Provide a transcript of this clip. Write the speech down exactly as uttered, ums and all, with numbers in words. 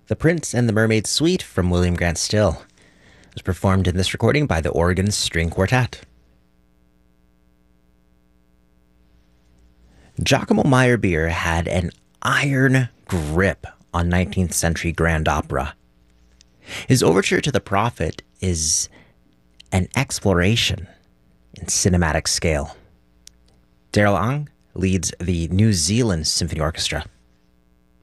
The Prince and the Mermaid Suite from William Grant Still was performed in this recording by the Oregon String Quartet. Giacomo Meyerbeer had an iron grip on nineteenth century grand opera. His overture to The Prophet is an exploration in cinematic scale. Daryl Ang leads the New Zealand Symphony Orchestra.